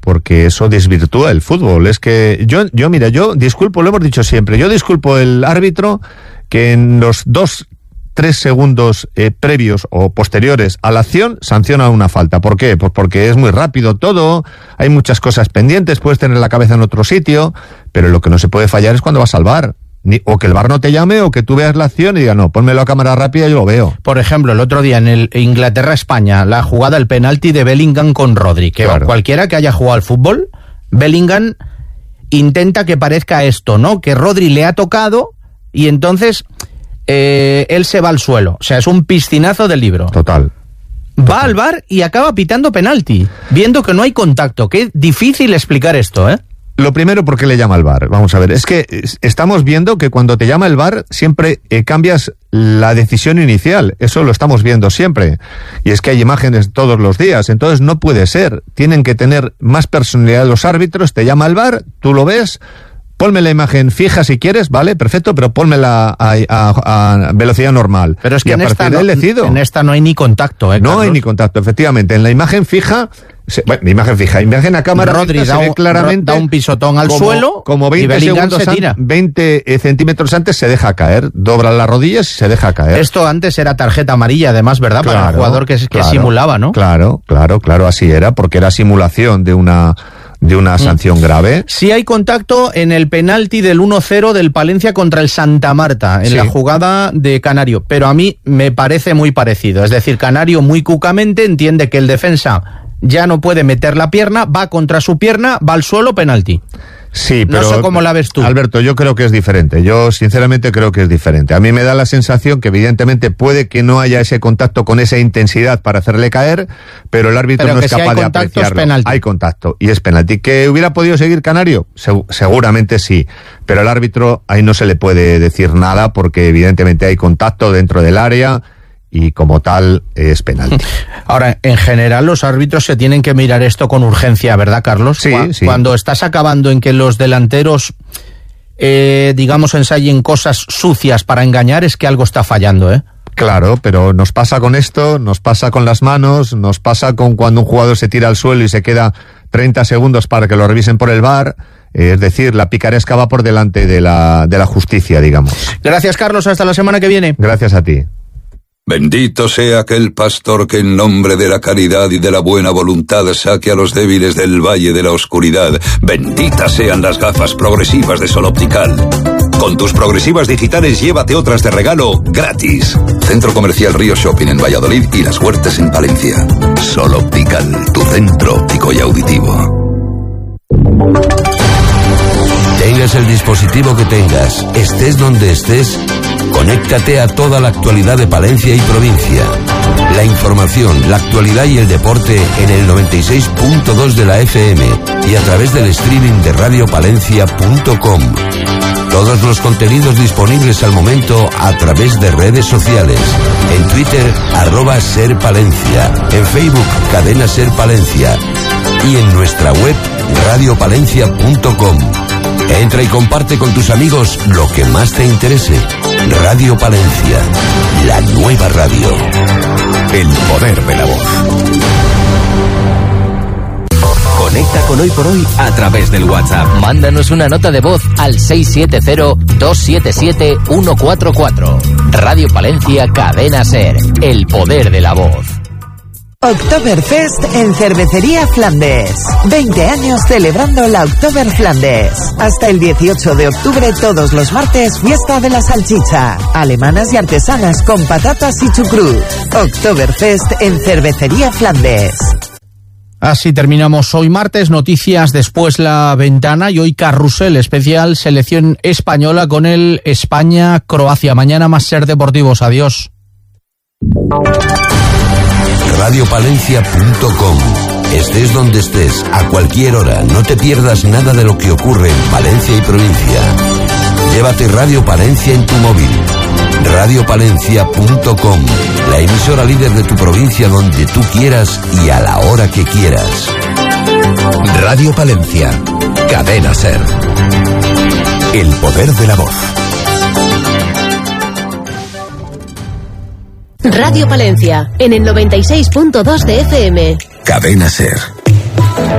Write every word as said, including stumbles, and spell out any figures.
porque eso desvirtúa el fútbol. Es que yo, yo mira, yo disculpo, lo hemos dicho siempre, yo disculpo el árbitro que en los dos, tres segundos eh, previos o posteriores a la acción sanciona una falta. ¿Por qué? Pues porque es muy rápido todo, hay muchas cosas pendientes, puedes tener la cabeza en otro sitio, pero lo que no se puede fallar es cuando vas al V A R. Ni, o que el V A R no te llame, o que tú veas la acción y diga, no, pónmelo a cámara rápida y yo lo veo. Por ejemplo, el otro día en el Inglaterra-España, la jugada, el penalti de Bellingham con Rodri, que claro, cualquiera que haya jugado al fútbol, Bellingham intenta que parezca esto, ¿no? Que Rodri le ha tocado y entonces eh, él se va al suelo. O sea, es un piscinazo del libro. Total. Va Total. al V A R y acaba pitando penalti, viendo que no hay contacto. Qué difícil explicar esto, ¿eh? Lo primero, ¿por qué le llama el V A R? Vamos a ver, es que estamos viendo que cuando te llama el V A R siempre eh, cambias la decisión inicial, eso lo estamos viendo siempre, y es que hay imágenes todos los días, entonces no puede ser, tienen que tener más personalidad los árbitros, te llama el V A R, tú lo ves, ponme la imagen fija si quieres, vale, perfecto, pero ponmela a, a, a velocidad normal. Pero es que y en, a esta partir no, de él decido. en esta no hay ni contacto, ¿eh, No Carlos? hay ni contacto, efectivamente, en la imagen fija... Se, bueno, imagen fija, imagen a cámara Rodri lenta, da, se ve un, claramente da un pisotón al como, suelo como veinte y Bellingham segundos se tira. An, veinte centímetros antes se deja caer, dobla las rodillas y se deja caer. Esto antes era tarjeta amarilla, además, ¿verdad? Claro, para el jugador que, que claro, simulaba, ¿no? Claro, claro, claro, así era, porque era simulación de una... de una sanción mm. grave. Sí hay contacto en el penalti del uno cero del Palencia contra el Santa Marta, en sí. la jugada de Canario, pero a mí me parece muy parecido, es decir, Canario muy cucamente entiende que el defensa ya no puede meter la pierna, va contra su pierna, va al suelo, penalti. Sí, pero... No sé cómo la ves tú. Alberto, yo creo que es diferente. Yo, sinceramente, creo que es diferente. A mí me da la sensación que, evidentemente, puede que no haya ese contacto con esa intensidad para hacerle caer, pero el árbitro pero no es es capaz capaz si de apreciarlo. Penalti. Hay contacto, y es penalti. ¿Que hubiera podido seguir Canario? Se- seguramente sí. Pero al árbitro ahí no se le puede decir nada, porque, evidentemente, hay contacto dentro del área, y como tal es penalti. Ahora, en general los árbitros se tienen que mirar esto con urgencia, ¿verdad, Carlos? Sí, Cu- sí. Cuando estás acabando en que los delanteros, eh, digamos, ensayen cosas sucias para engañar, es que algo está fallando, ¿eh? Claro, pero nos pasa con esto, nos pasa con las manos, nos pasa con cuando un jugador se tira al suelo y se queda treinta segundos para que lo revisen por el V A R. Es decir, la picaresca va por delante de la, de la justicia, digamos. Gracias, Carlos. Hasta la semana que viene. Gracias a ti. Bendito sea aquel pastor que en nombre de la caridad y de la buena voluntad saque a los débiles del valle de la oscuridad. Benditas sean las gafas progresivas de Sol Optical. Con tus progresivas digitales llévate otras de regalo gratis. Centro Comercial Río Shopping en Valladolid y Las Huertas en Palencia. Sol Optical, tu centro óptico y auditivo. Tengas el dispositivo que tengas, estés donde estés, conéctate a toda la actualidad de Palencia y provincia. La información, la actualidad y el deporte en el noventa y seis punto dos de la F M y a través del streaming de radio palencia punto com. Todos los contenidos disponibles al momento a través de redes sociales. En Twitter, arroba Ser Palencia. En Facebook, Cadena Ser Palencia. Y en nuestra web, radio palencia punto com. Entra y comparte con tus amigos lo que más te interese. Radio Palencia, la nueva radio. El poder de la voz. Conecta con Hoy por Hoy a través del WhatsApp. Mándanos una nota de voz al seis siete cero, dos siete siete, uno cuatro cuatro. Radio Palencia, Cadena Ser. El poder de la voz. Oktoberfest en Cervecería Flandes. veinte años celebrando la Oktober Flandes. Hasta el dieciocho de octubre, todos los martes, fiesta de la salchicha. Alemanas y artesanas con patatas y chucrut. Oktoberfest en Cervecería Flandes. Así terminamos hoy martes, noticias, después la ventana y hoy carrusel especial, selección española con el España-Croacia. Mañana más Ser Deportivos. Adiós. radio palencia punto com. Estés donde estés, a cualquier hora, no te pierdas nada de lo que ocurre en Palencia y provincia. Llévate Radio Palencia en tu móvil. radio palencia punto com, la emisora líder de tu provincia donde tú quieras y a la hora que quieras. Radio Palencia, Cadena Ser. El poder de la voz. Radio Palencia, en el noventa y seis punto dos de F M. Cadena Ser.